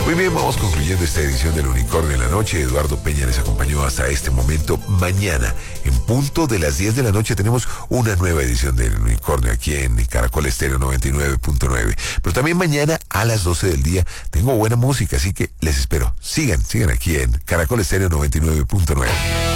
Muy bien, vamos concluyendo esta edición del Unicornio en la Noche. Eduardo Peña les acompañó hasta este momento. Mañana, en punto de las 10 de la noche, tenemos una nueva edición del Unicornio aquí en Caracol Estéreo 99.9. Pero también mañana a las 12 del día tengo buena música, así que les espero. Sigan aquí en Caracol Estéreo 99.9.